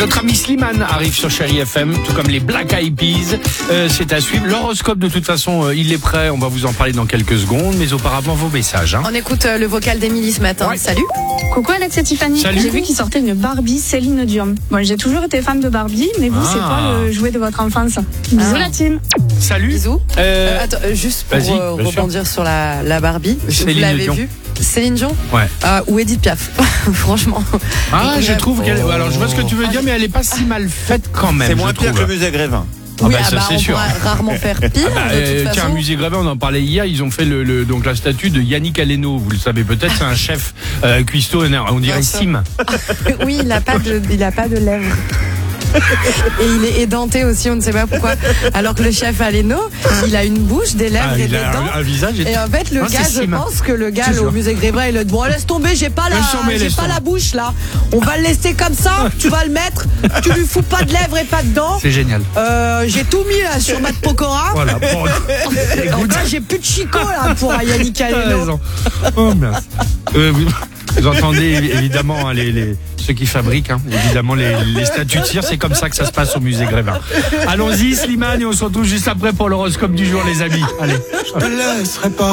Notre ami Slimane arrive sur Chérie FM, tout comme les Black Eyed Peas. C'est à suivre. L'horoscope, de toute façon, il est prêt. On va vous en parler dans quelques secondes. Mais auparavant, vos messages. On écoute le vocal d'Émilie ce matin. Ouais. Salut. Coucou Alex et Tiffany. Salut. J'ai vu qu'il sortait une Barbie Céline Dion. Bon, j'ai toujours été fan de Barbie, mais vous, c'est quoi le jouet de votre enfance? Bisous la team. Salut. Bisous. Attends, juste pour Vas-y, bien rebondir sur la Barbie. Vous Céline l'avez Dion. vue? Céline Dion? Ouais. Ou Edith Piaf. Franchement. Ah, je trouve qu'elle. Alors, je vois ce que tu veux dire, mais elle est pas si mal faite quand même. C'est moins je pire trouve. que le musée Grévin. Ah Oui, bah, ça, c'est on sûr. pourra rarement faire pire. de toute Tiens, façon. musée Grévin, on en parlait hier. Ils ont fait donc la statue de Yannick Aleno. Vous le savez peut-être, c'est un chef cuistot. On dirait Bien sûr. Sim. Oui, il a pas de lèvres. Et il est édenté aussi, on ne sait pas pourquoi. Alors que le chef Aleno, il a une bouche, des lèvres et il des a dents. un visage. Et en fait, le Non, gars, c'est je Sim. pense que le gars Je te au jure. musée Grévin, il a dit bon, laisse tomber, j'ai pas Laisse tomber. la bouche là. On va le laisser comme ça. Tu vas le mettre. Tu lui fous pas de lèvres et pas de dents. C'est génial. J'ai tout mis là sur Matt Pokora. Voilà. Bon, Donc là, j'ai plus de chico là pour Yannick t'as Aleno. raison. Oh mince. Vous entendez évidemment hein, ceux qui fabriquent évidemment les statues de cire, c'est comme ça que ça se passe au musée Grévin. Allons-y Slimane et on se retrouve juste après pour l'horoscope du jour les amis. Allez. Je te laisserai pas.